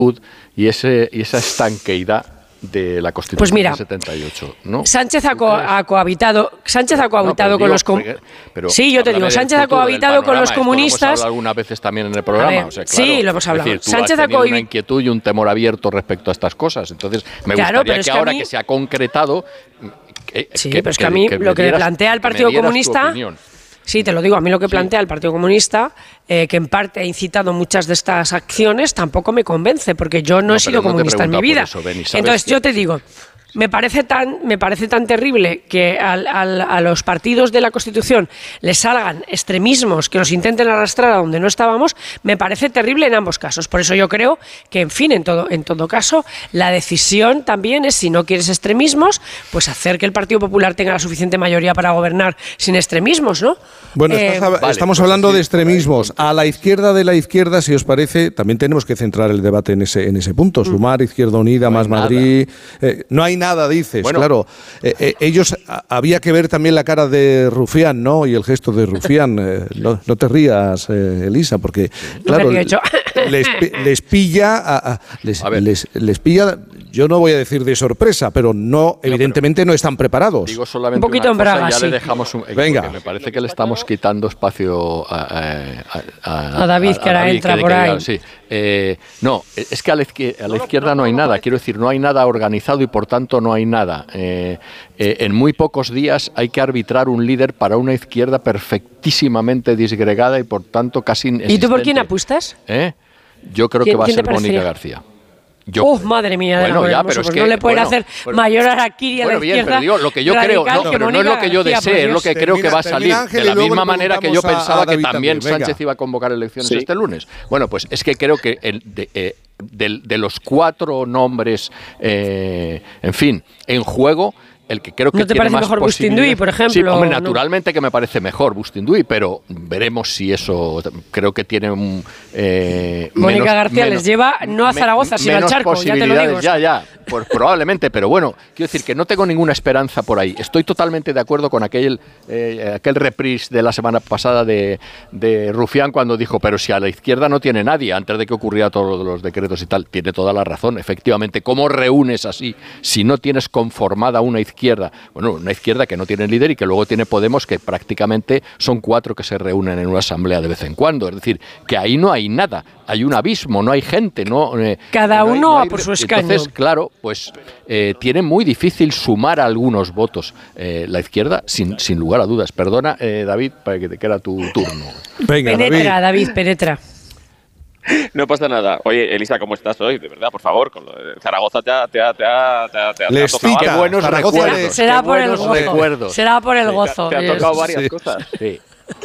y esa estanqueidad de la Constitución pues mira, del 78, ¿no? Sánchez ha cohabitado con los comunistas. Sí, yo te digo, Sánchez ha cohabitado con los comunistas. Lo hemos hablado algunas veces también en el programa. Ver, o sea, claro, sí, lo hemos hablado. Es decir, Sánchez tú has ha tenido cohabitado una inquietud y un temor abierto respecto a estas cosas. Entonces, me gustaría que ahora que se ha concretado. Pero es que a mí lo que me plantea el Partido Comunista. Sí, te lo digo, a mí lo que plantea el Partido Comunista, que en parte ha incitado muchas de estas acciones, tampoco me convence, porque yo no he sido comunista en mi vida. Entonces, yo te digo, me parece tan terrible que a los partidos de la Constitución les salgan extremismos que los intenten arrastrar a donde no estábamos. Me parece terrible en ambos casos. Por eso yo creo que, en fin, en todo caso, la decisión también es, si no quieres extremismos, pues hacer que el Partido Popular tenga la suficiente mayoría para gobernar sin extremismos, ¿no? Bueno, estamos hablando de extremismos. A la izquierda de la izquierda, si os parece, también tenemos que centrar el debate en ese punto. Sumar, Izquierda Unida, Más Madrid. No hay nada, dices, bueno, claro. Ellos, había que ver también la cara de Rufián, ¿no? Y el gesto de Rufián. No te rías, Elisa, porque, claro, les pilla, les pilla, yo no voy a decir de sorpresa, pero no, evidentemente no están preparados. Digo solamente un poquito en Braga, ya le dejamos venga. Me parece que le estamos quitando espacio a David, que ahora entra por ahí. Sí. No, es que a la izquierda no hay nada, quiero decir, no hay nada organizado y por tanto no hay nada. En muy pocos días hay que arbitrar un líder para una izquierda perfectísimamente disgregada y por tanto casi inexistente. ¿Y tú por quién apuestas? Yo creo que va a ser Mónica García. Madre mía, bueno, ya, pero es que no le pueden hacer mayor harakiri a la izquierda. Pero digo, lo que yo creo, pero no es lo que yo desee, es lo que creo que va a salir. De la misma manera que yo pensaba que también Sánchez iba a convocar elecciones este lunes. Bueno, pues es que creo que de los 4 nombres, en fin, en juego, el que creo que ¿No te tiene parece más mejor Bustinduy, por ejemplo? Sí, hombre, naturalmente que me parece mejor Bustinduy, pero veremos si eso creo que tiene un Mónica García les lleva no a Zaragoza, sino al charco, ya te lo digo. Ya, pues probablemente, pero bueno, quiero decir que no tengo ninguna esperanza por ahí. Estoy totalmente de acuerdo con aquel reprise de la semana pasada de Rufián cuando dijo, pero si a la izquierda no tiene nadie, antes de que ocurriera todos los decretos y tal, tiene toda la razón, efectivamente. ¿Cómo reúnes así si no tienes conformada una izquierda? Bueno, una izquierda que no tiene líder y que luego tiene Podemos, que prácticamente son 4 que se reúnen en una asamblea de vez en cuando. Es decir, que ahí no hay nada, hay un abismo, no hay gente. Cada uno por su escaño. Entonces, claro, pues tiene muy difícil sumar algunos votos la izquierda, sin lugar a dudas. Perdona, David, para que te queda tu turno. Venga, David, penetra. No pasa nada. Oye, Elisa, ¿cómo estás hoy? De verdad, por favor, con lo de Zaragoza te ha tocado. Qué buenos recuerdos. Será por el gozo. Será por el gozo. Te ha tocado varias cosas. Sí.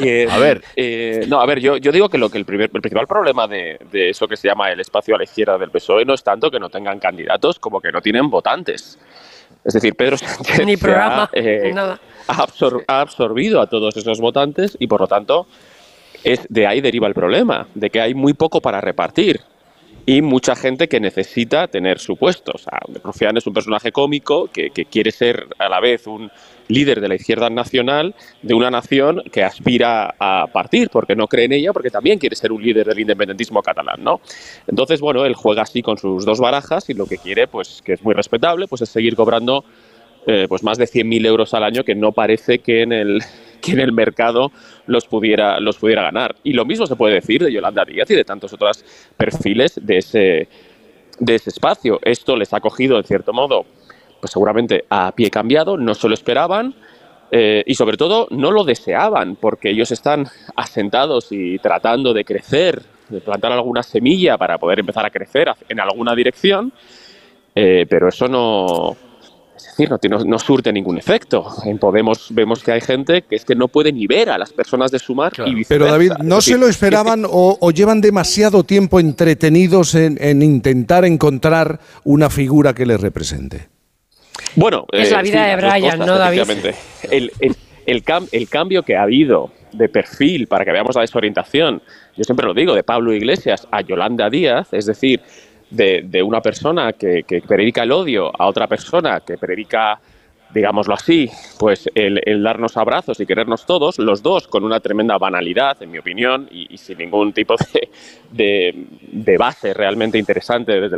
Yo digo que el principal problema de eso que se llama el espacio a la izquierda del PSOE no es tanto que no tengan candidatos como que no tienen votantes. Es decir, Pedro Sánchez ni programa, nada. Ha absorbido a todos esos votantes y por lo tanto de ahí deriva el problema, de que hay muy poco para repartir y mucha gente que necesita tener su puesto. O sea, Rufián es un personaje cómico que quiere ser a la vez un líder de la izquierda nacional de una nación que aspira a partir, porque no cree en ella, porque también quiere ser un líder del independentismo catalán, ¿no? Entonces, bueno, él juega así con sus 2 barajas y lo que quiere, pues que es muy respetable, pues es seguir cobrando pues más de 100.000 euros al año, que no parece que en el mercado los pudiera ganar. Y lo mismo se puede decir de Yolanda Díaz y de tantos otros perfiles de ese espacio. Esto les ha cogido, en cierto modo, pues seguramente a pie cambiado, no se lo esperaban y sobre todo no lo deseaban, porque ellos están asentados y tratando de crecer, de plantar alguna semilla para poder empezar a crecer en alguna dirección, pero eso no surte ningún efecto. En Podemos vemos que hay gente que es que no puede ni ver a las personas de Sumar, claro. Y viceversa. Pero David, ¿no se lo esperaban o llevan demasiado tiempo entretenidos en intentar encontrar una figura que les represente? Bueno, es la vida de Brian, ¿no, David? El cambio que ha habido de perfil, para que veamos la desorientación, yo siempre lo digo, de Pablo Iglesias a Yolanda Díaz, es decir, de una persona que predica el odio a otra persona que predica digámoslo así, pues el darnos abrazos y querernos todos, los dos con una tremenda banalidad, en mi opinión, y sin ningún tipo de base realmente interesante desde